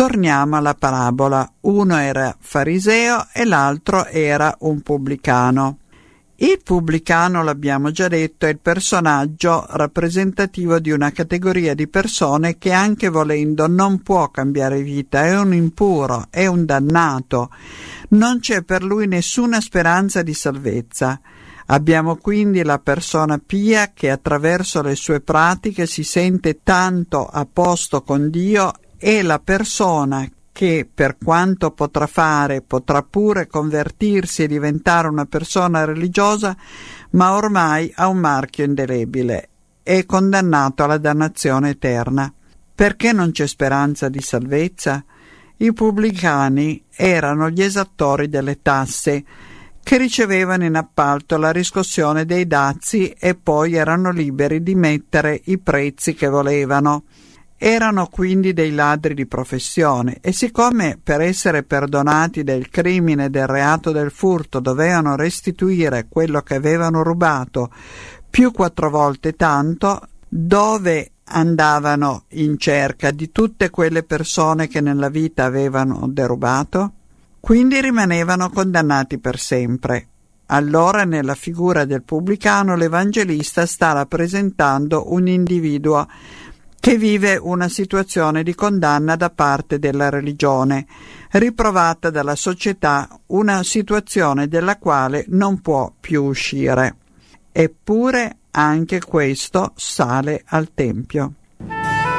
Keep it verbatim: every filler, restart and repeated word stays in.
Torniamo alla parabola. Uno era fariseo e l'altro era un pubblicano. Il pubblicano, l'abbiamo già detto, è il personaggio rappresentativo di una categoria di persone che, anche volendo, non può cambiare vita, è un impuro, è un dannato, non c'è per lui nessuna speranza di salvezza. Abbiamo quindi la persona pia che attraverso le sue pratiche si sente tanto a posto con Dio, e la persona che, per quanto potrà fare, potrà pure convertirsi e diventare una persona religiosa, ma ormai ha un marchio indelebile, è condannato alla dannazione eterna. Perché non c'è speranza di salvezza? I pubblicani erano gli esattori delle tasse, che ricevevano in appalto la riscossione dei dazi e poi erano liberi di mettere i prezzi che volevano. Erano quindi dei ladri di professione e siccome per essere perdonati del crimine del reato del furto dovevano restituire quello che avevano rubato più quattro volte tanto, dove andavano in cerca di tutte quelle persone che nella vita avevano derubato? Quindi rimanevano condannati per sempre. Allora nella figura del pubblicano l'Evangelista sta rappresentando un individuo che vive una situazione di condanna da parte della religione, riprovata dalla società, una situazione dalla quale non può più uscire. Eppure anche questo sale al Tempio.